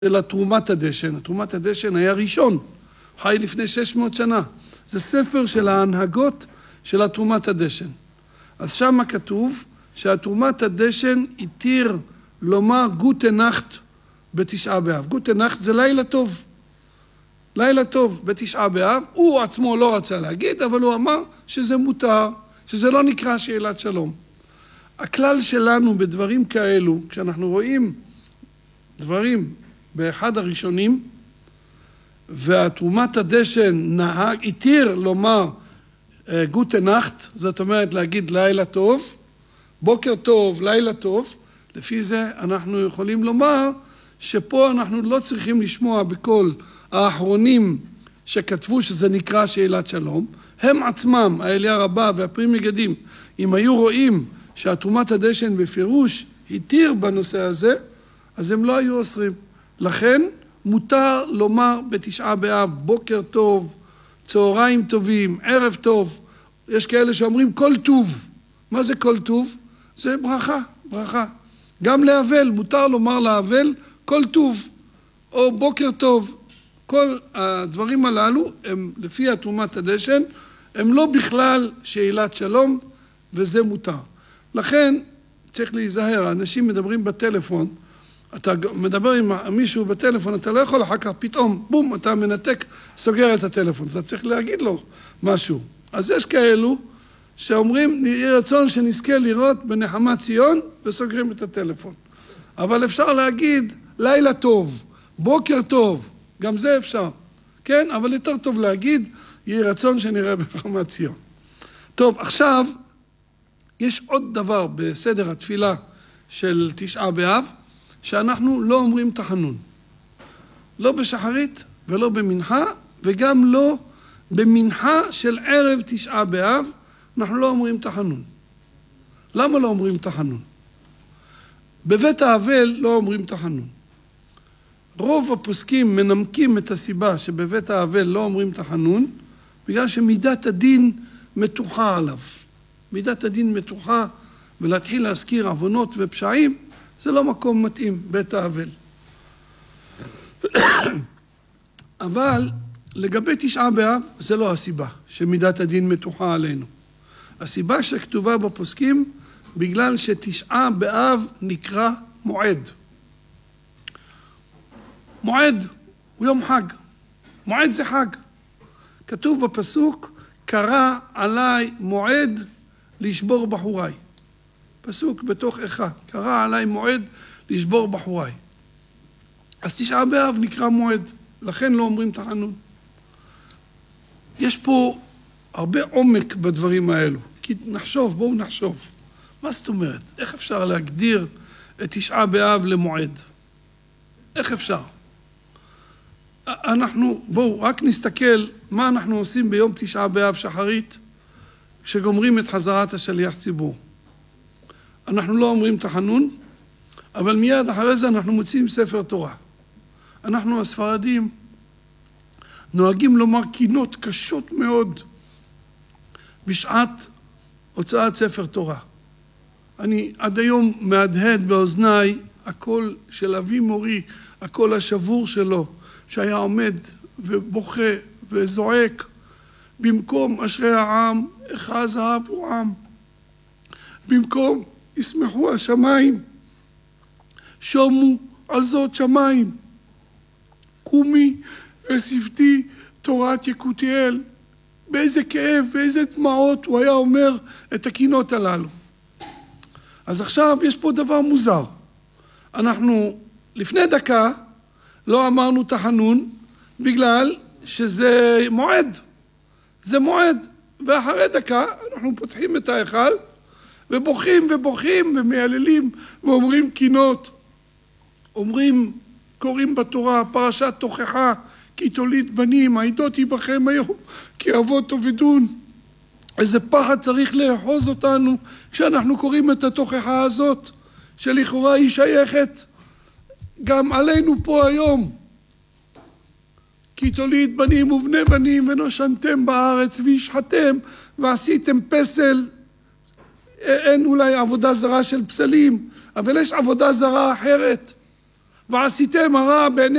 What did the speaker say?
של תרומת הדשן. תרומת הדשן היה ראשון, חי לפני 600 שנה. זה ספר של ההנהגות של תרומת הדשן. אז שם כתוב שהתרומת הדשן התיר לומר גוטה נחט בתשעה באב. גוטה נחט זה לילה טוב. לילה טוב בתשעה באב. הוא עצמו לא רצה להגיד, אבל הוא אמר שזה מותר, שזה לא נקרא שאלת שלום. הכלל שלנו בדברים כאלו, כשאנחנו רואים דברים באחד הראשונים, והתרומת הדשן נהג, התיר לומר גוטה נחט, זאת אומרת להגיד לילה טוב, בוקר טוב, לילה טוב, לפי זה אנחנו יכולים לומר שפה אנחנו לא צריכים לשמוע בכל האחרונים שכתבו שזה נקרא שאלת שלום, הם עצמם, האליה רבה והפרי מגדים, אם היו רואים שהתרומת הדשן בפירוש התיר בנושא הזה, אז הם לא היו אוסרים. לכן מותר לומר בתשעה באב בוקר טוב, צהריים טובים, ערב טוב. יש כאלה שאומרים כל טוב. מה זה כל טוב? זה ברכה, ברכה. גם לאבל, מותר לומר לאבל כל טוב, או בוקר טוב. כל הדברים הללו הם לפי התרומת הדשן, הם לא בכלל שאלת שלום, וזה מותר. לכן צריך להיזהר, אנשים מדברים בטלפון, אתה מדבר עם מישהו בטלפון, אתה לא יכול אחר כך פתאום, בום, אתה מנתק, סוגר את הטלפון, אתה צריך להגיד לו משהו. אז יש כאלו שאומרים, יהיה רצון שנזכה לראות בנחמת ציון, וסוגרים את הטלפון. אבל אפשר להגיד, לילה טוב, בוקר טוב, גם זה אפשר, כן? אבל יותר טוב להגיד, יהיה רצון שנראה בנחמת ציון. טוב, עכשיו, יש עוד דבר בסדר התפילה של תשעה באב, שאנחנו לא אומרים תחנון. לא בשחרית ולא במנחה, וגם לא במנחה של ערב תשעה באב, אנחנו לא אומרים תחנון. למה לא אומרים תחנון? בבית האבל לא אומרים תחנון. רוב הפוסקים מנמקים את הסיבה שבבית האבל לא אומרים תחנון, בגלל שמידת הדין מתוחה עליו. מידת הדין מתוחה, ולהתחיל להזכיר עוונות ופשעים, זה לא מקום מתאים, בית האבל. אבל לגבי תשעה באב, זה לא הסיבה שמידת הדין מתוחה עלינו. הסיבה שכתובה בפוסקים, בגלל שתשעה באב נקרא מועד. מועד הוא יום חג. מועד זה חג. כתוב בפסוק, קרא עליי מועד לשבור בחוריי. פסוק בתוך איכה, קרא עליי מועד לשבור בחוריי. אז תשעה באב נקרא מועד, לכן לא אומרים תחנון. יש פה הרבה עומק בדברים האלו, כי נחשוב, בואו נחשוב. מה זאת אומרת? איך אפשר להגדיר את תשעה באב למועד? איך אפשר? בואו רק נסתכל מה אנחנו עושים ביום תשעה באב שחרית, כשגומרים את חזרת השליח ציבור. אנחנו לא אומרים תחנון, אבל מיד אחרי זה אנחנו מוצאים ספר תורה. אנחנו הספרדים נוהגים לומר קינות קשות מאוד בשעת הוצאת ספר תורה. אני עד היום מהדהד באוזניי הקול של אבי מורי, הקול השבור שלו, שהיה עומד ובוכה וזועק, במקום אשרי העם, אחז אהבו עם. במקום ישמחו השמיים, שומו על זאת שמיים. קומי ושפתי תורת יקותיאל. באיזה כאב ואיזה דמעות הוא היה אומר את הקינות הללו. אז עכשיו יש פה דבר מוזר. אנחנו לפני דקה לא אמרנו תחנון, בגלל שזה מועד. זה מועד. ואחרי דקה אנחנו פותחים את ההיכל, ובוכים ובוכים ומייללים ואומרים קינות. אומרים, קוראים בתורה, פרשת תוכחה, כי תוליד בנים, העידות ייבכם היום, כי אבות תאבדון. איזה פחד צריך לאחוז אותנו כשאנחנו קוראים את התוכחה הזאת, שלכאורה היא שייכת גם עלינו פה היום. כי תוליד בנים ובני בנים ונושנתם בארץ והשחתם ועשיתם פסל. אין אולי עבודה זרה של פסלים, אבל יש עבודה זרה אחרת. ועשיתם הרע בעיני